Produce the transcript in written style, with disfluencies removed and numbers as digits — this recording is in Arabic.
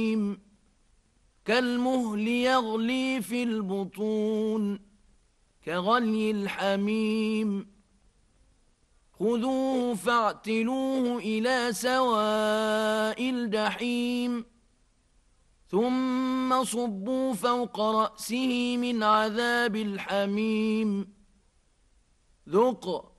كالمهل يغلي في البطون كغلي الحميم خذوه فاعتلوه إلى سواء الجحيم ثم صبوا فوق رأسه من عذاب الحميم ذق